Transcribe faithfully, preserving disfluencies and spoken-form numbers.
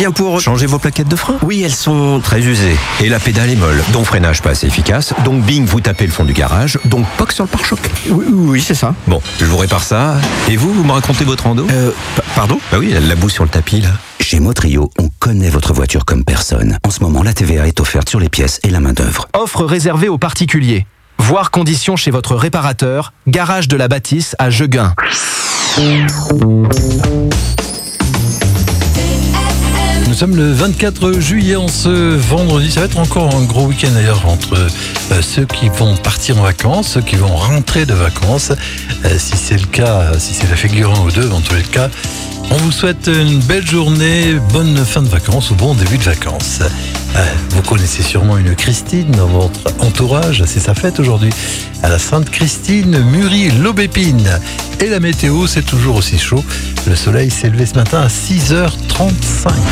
bien pour... Changez vos plaquettes de frein. Oui, elles sont... Très usées. Et la pédale est molle. Donc freinage pas assez efficace. Donc bing, vous tapez le fond du garage. Donc poc sur le pare-choc. Oui, oui, c'est ça. Bon, je vous répare ça. Et vous, vous me racontez votre rando? Euh, p- pardon? Bah oui, la boue sur le tapis, là. Chez Motrio, on connaît votre voiture comme personne. En ce moment, la T V A est offerte sur les pièces et la main-d'œuvre. Offre réservée aux particuliers. Voir conditions chez votre réparateur. Garage de la Bâtisse à Jegun. Nous sommes le vingt-quatre juillet en ce vendredi. Ça va être encore un gros week-end d'ailleurs entre euh, ceux qui vont partir en vacances, ceux qui vont rentrer de vacances. Euh, si c'est le cas, si c'est la figure un ou deux, en tous les cas, on vous souhaite une belle journée, bonne fin de vacances ou bon début de vacances. Euh, vous connaissez sûrement une Christine dans votre entourage, c'est sa fête aujourd'hui. À la Sainte Christine, Muri-l'Aubépine. Et la météo, c'est toujours aussi chaud. Le soleil s'est levé ce matin à six heures trente-cinq.